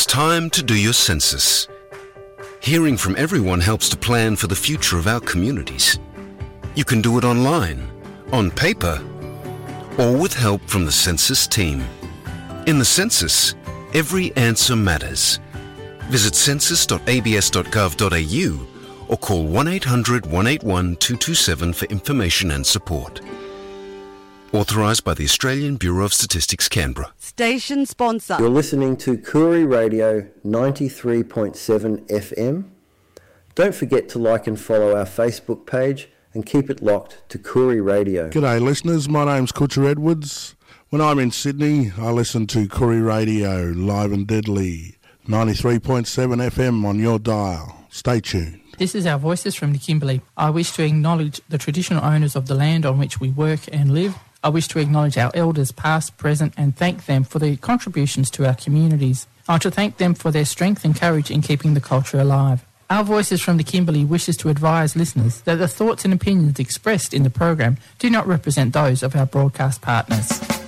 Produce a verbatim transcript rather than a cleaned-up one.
time to do your census. Hearing from everyone helps to plan for the future of our communities. You can do it online, on paper, or with help from the census team. In the census, every answer matters. Visit census dot a b s dot gov dot a u or call one eight hundred, one eight one, two two seven for information and support. Authorised by the Australian Bureau of Statistics, Canberra. Station sponsor. You're listening to Koori Radio ninety-three point seven F M. Don't forget to like and follow our Facebook page and keep it locked to Koori Radio. G'day listeners, my name's Kutcher Edwards. When I'm in Sydney, I listen to Koori Radio, live and deadly, ninety-three point seven F M on your dial. Stay tuned. This is our Voices from the Kimberley. I wish to acknowledge the traditional owners of the land on which we work and live. I wish to acknowledge our elders past, present and thank them for their contributions to our communities. I want to thank them for their strength and courage in keeping the culture alive. Our Voices from the Kimberley wishes to advise listeners that the thoughts and opinions expressed in the program do not represent those of our broadcast partners.